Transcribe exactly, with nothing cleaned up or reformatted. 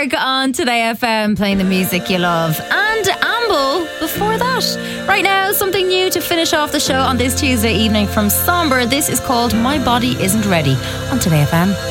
Clark on Today F M, playing the music you love. And Amble before that. Right now, something new to finish off the show on this Tuesday evening from Somber. This is called My Body Isn't Ready on Today F M.